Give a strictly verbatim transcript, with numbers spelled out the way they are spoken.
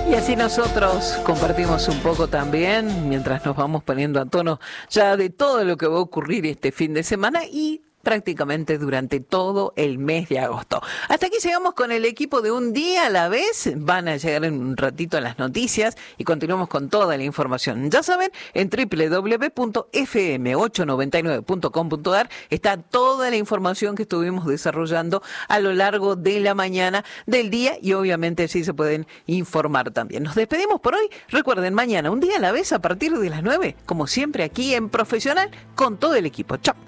Y así nosotros compartimos un poco también, mientras nos vamos poniendo a tono ya de todo lo que va a ocurrir este fin de semana y prácticamente durante todo el mes de agosto. Hasta aquí llegamos con el equipo de Un Día a la Vez. Van a llegar en un ratito las noticias y continuamos con toda la información. Ya saben, en doble u doble u doble u punto efe eme ochocientos noventa y nueve punto com punto a r está toda la información que estuvimos desarrollando a lo largo de la mañana del día y obviamente así se pueden informar también. Nos despedimos por hoy. Recuerden, mañana Un Día a la Vez a partir de las nueve, como siempre aquí en Profesional con todo el equipo. Chao.